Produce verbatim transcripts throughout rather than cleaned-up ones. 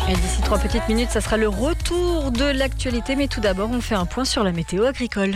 Et d'ici trois petites minutes, ça sera le retour de l'actualité. Mais tout d'abord, on fait un point sur la météo agricole.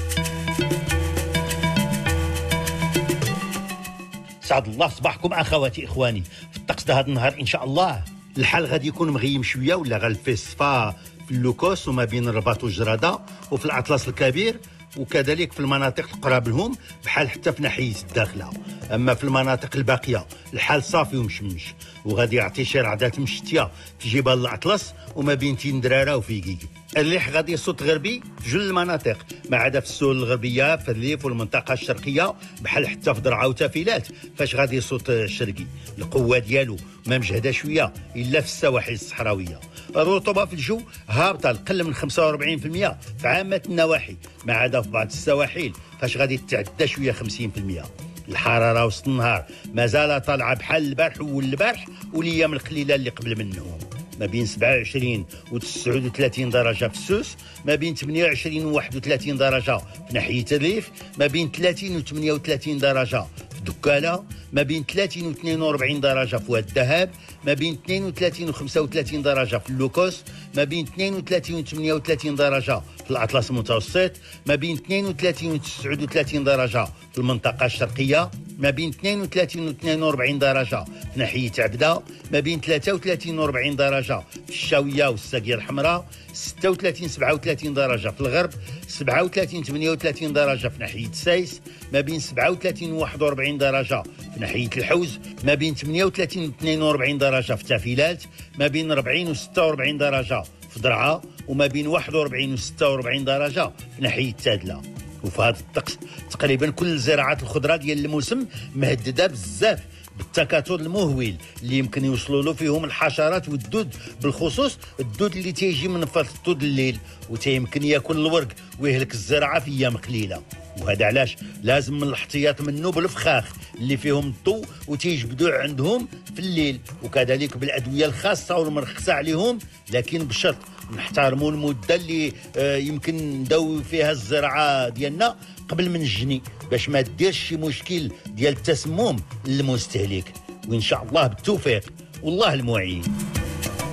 سعد الله صباحكم اخواتي اخواني. في الطقس هذا النهار ان شاء الله الحال غادي يكون مغيم شويه ولا غالفيه الصفا في اللوكوس وما بين الرباط والجراده وفي الاطلس الكبير، وكذلك في المناطق القراب لهم بحال حتى في ناحيه الداخله. اما في المناطق الباقيه الحال صافي ومشمش، وغادي يعطي شي رعدات مشتيه في جبال الاطلس وما بين تين دراره وفيكيك. الريح غادي يصوت غربي في جل المناطق ما عدا في السهول الغربيه في الريف والمنطقه الشرقيه بحال حتى في درعا وتافيلات فاش غادي يصوت الشرقي. القوه ديالو ما مجهده شويه الا في السواحل الصحراويه. الرطوبه في الجو هابطه لقل من خمسة وأربعين بالمئة في عامه النواحي ما عدا في بعض السواحل فاش غادي تتعدى شويه خمسين بالمئة. الحراره وسط النهار مازال طالعه بحال البارح والبارح والايام القليله اللي قبل منهم، ما بين سبعة وعشرين و تسعة وثلاثين درجه في السوس، ما بين ثمانية وعشرين و واحد وثلاثين درجه في ناحيه الريف، ما بين ثلاثين و ثمانية وثلاثين درجه في دكاله، ما بين ثلاثين و اثنين وأربعين درجه في واد الذهب، ما بين اثنين وثلاثين و خمسة وثلاثين درجه في اللوكوس، ما بين اثنين وثلاثين و ثمانية وثلاثين درجه في الاطلس المتوسط، ما بين اثنين وثلاثين و تسعة وثلاثين درجه في المنطقه الشرقيه، ما بين اثنين وثلاثين و اثنين وأربعين درجه في ناحيه عبده، ما بين ثلاثة وثلاثين و أربعين درجه في الشاويه والساقيه الحمراء، ستة وثلاثين سبعة وثلاثين درجه في الغرب، سبعة وثلاثين ثمانية وثلاثين درجه في ناحيه سايس، ما بين سبعة وثلاثين و واحد وأربعين درجه في ناحيه الحوز، ما بين ثمانية وثلاثين و اثنين وأربعين درجه في تافيلات، ما بين أربعين و ستة وأربعين درجه في درعا، وما بين واحد وأربعين و ستة وأربعين درجه في ناحيه تادله. وفي هذا الطقس تقريبا كل زراعات الخضره ديال الموسم مهدده بزاف بالتكاثر المهول اللي يمكن يوصلوا له فيهم الحشرات والدود، بالخصوص الدود اللي تيجي من فترة الليل وتيمكن ياكل الورق ويهلك الزراعه في ايام قليله. وهذا علاش لازم من الاحتياط منه بالفخاخ اللي فيهم الضوء وتيجبدوا عندهم في الليل، وكذلك بالادويه الخاصه والمرخصه عليهم، لكن بشرط نحترموا المده اللي آه يمكن نداوي فيها الزراعه ديالنا قبل من الجني باش ما ديرش شي مشكل ديال التسمم للمستهلك. وان شاء الله بالتوفيق والله المعين.